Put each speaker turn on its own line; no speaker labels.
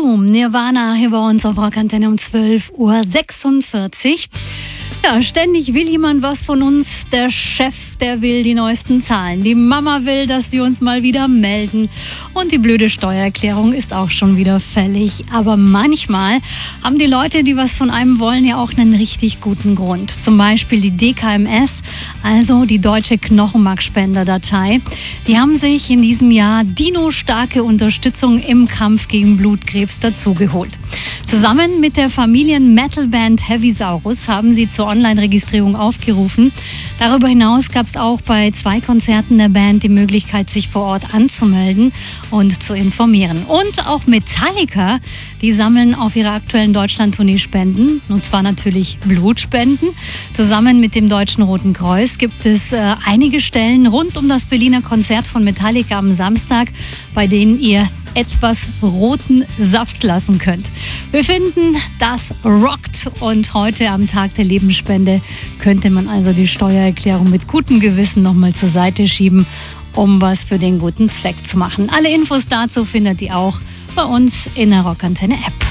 Doom, Nirvana hier bei uns auf Rockantenne um 12:46 Uhr. Ja, ständig will jemand was von uns. Der Chef, der will die neuesten Zahlen. Die Mama will, dass wir uns mal wieder melden. Und die blöde Steuererklärung ist auch schon wieder fällig. Aber manchmal haben die Leute, die was von einem wollen, ja auch einen richtig guten Grund. Zum Beispiel die DKMS, also die Deutsche Knochenmarkspenderdatei. Die haben sich in diesem Jahr dinostarke Unterstützung im Kampf gegen Blutkrebs dazugeholt. Zusammen mit der Familien-Metalband Heavisaurus haben sie zur Online-Registrierung aufgerufen. Darüber hinaus gab es auch bei 2 Konzerten der Band die Möglichkeit, sich vor Ort anzumelden und zu informieren. Und auch Metallica, die sammeln auf ihrer aktuellen Deutschland-Tournee Spenden, und zwar natürlich Blutspenden. Zusammen mit dem Deutschen Roten Kreuz gibt es einige Stellen rund um das Berliner Konzert von Metallica am Samstag, bei denen ihr etwas roten Saft lassen könnt. Wir finden, das rockt, und heute am Tag der Lebensspende könnte man also die Steuererklärung mit gutem Gewissen nochmal zur Seite schieben, um was für den guten Zweck zu machen. Alle Infos dazu findet ihr auch bei uns in der Rockantenne App.